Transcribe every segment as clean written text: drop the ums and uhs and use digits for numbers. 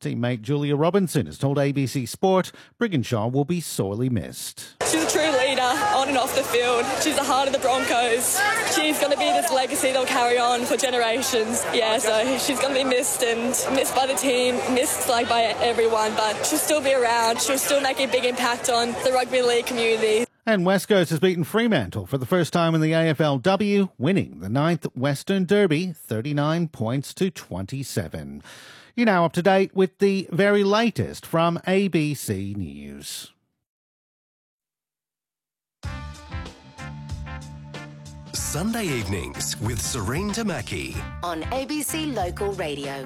Teammate Julia Robinson has told ABC Sport Brigginshaw will be sorely missed. She's a true leader on and off the field. She's the heart of the Broncos. She's going to be this legacy that'll carry on for generations. Yeah, so she's going to be missed and missed by the team, missed by everyone, but she'll still be around. She'll still make a big impact on the rugby league community. And West Coast has beaten Fremantle for the first time in the AFLW, winning the 9th Western Derby 39 points to 27. You're now up to date with the very latest from ABC News. Sunday evenings with Serene Tamaki on ABC Local Radio.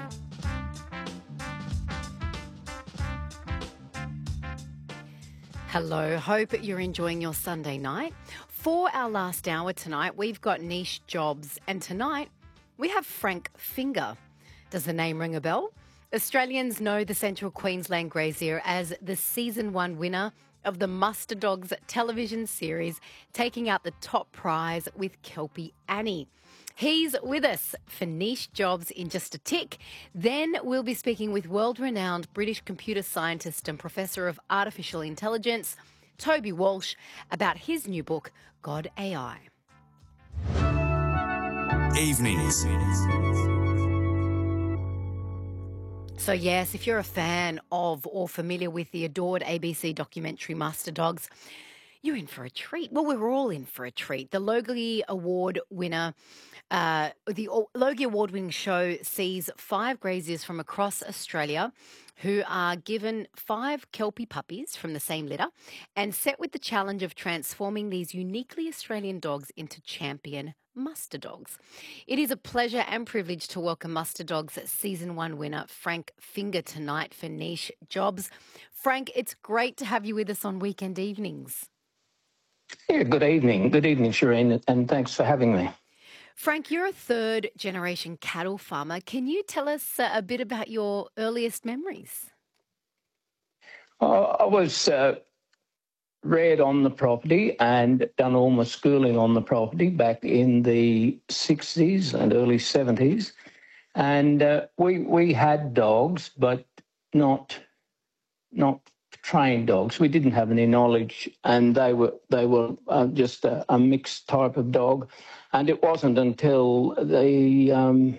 Hello, hope you're enjoying your Sunday night. For our last hour tonight, we've got Niche Jobs, and tonight we have Frank Finger. Does the name ring a bell? Australians know the Central Queensland Grazier as the Season 1 winner of the Muster Dogs television series, taking out the top prize with Kelpie Annie. He's with us for Niche Jobs in just a tick. Then we'll be speaking with world-renowned British computer scientist and Professor of Artificial Intelligence, Toby Walsh, about his new book, God AI. Evenings. So yes, if you're a fan of or familiar with the adored ABC documentary Muster Dogs, you're in for a treat. Well, we're all in for a treat. The Logie Award winner, the Logie Award-winning show sees 5 graziers from across Australia who are given 5 Kelpie puppies from the same litter and set with the challenge of transforming these uniquely Australian dogs into champion Muster Dogs. It is a pleasure and privilege to welcome Muster Dogs Season 1 winner Frank Finger tonight for Niche Jobs. Frank, it's great to have you with us on weekend evenings. Yeah, good evening. Good evening, Shireen, and thanks for having me. Frank, you're a third-generation cattle farmer. Can you tell us a bit about your earliest memories? I was reared on the property and done all my schooling on the property back in the 60s and early 70s. And we had dogs, but not trained dogs. We didn't have any knowledge, and they were just a mixed type of dog. And it wasn't until the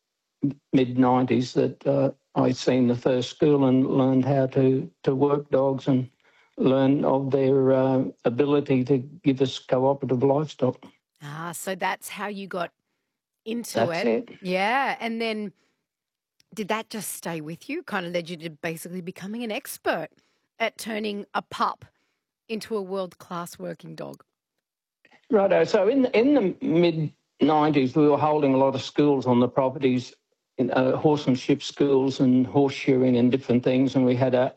mid-90s that I seen the first school and learned how to work dogs and learn of their ability to give us cooperative livestock. Ah, so that's how you got into That's it. Yeah, and then did that just stay with you? Kind of led you to basically becoming an expert at turning a pup into a world-class working dog? Righto. So in the mid-90s, we were holding a lot of schools on the properties, horsemanship schools and horse shoeing and different things, and we had a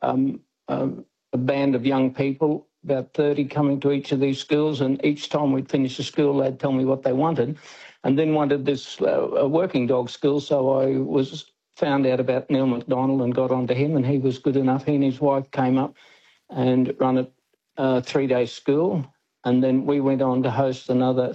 band of young people, about 30, coming to each of these schools, and each time we'd finish a school, they'd tell me what they wanted, and then wanted this working dog school, so I found out about Neil McDonald and got onto him, and he was good enough. He and his wife came up and run a 3-day school, and then we went on to host another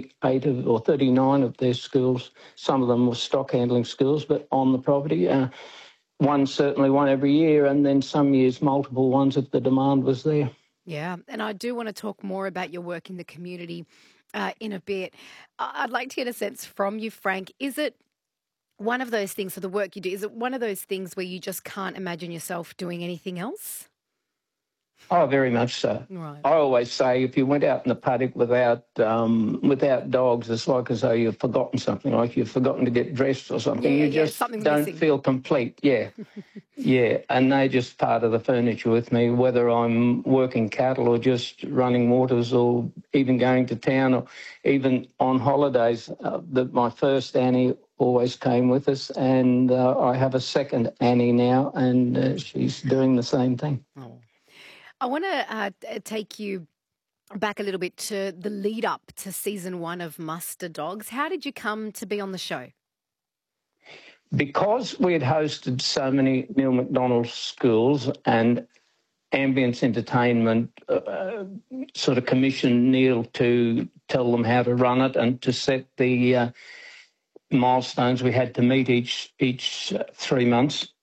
39 of their schools. Some of them were stock handling schools, but on the property. One every year, and then some years multiple ones if the demand was there. Yeah, and I do want to talk more about your work in the community in a bit. I'd like to get a sense from you, Frank. Is it one of those things, so the work you do, is it one of those things where you just can't imagine yourself doing anything else? Oh, very much so. Right. I always say if you went out in the paddock without dogs, it's like as though you've forgotten something, like you've forgotten to get dressed or something. You just don't feel complete. Yeah. Yeah, and they're just part of the furniture with me, whether I'm working cattle or just running waters or even going to town or even on holidays. My first Annie always came with us, and I have a second Annie now, and she's doing the same thing. Oh. I want to take you back a little bit to the lead up to Season 1 of Muster Dogs. How did you come to be on the show? Because we had hosted so many Neil McDonald schools and Ambience Entertainment sort of commissioned Neil to tell them how to run it and to set the milestones we had to meet each 3 months.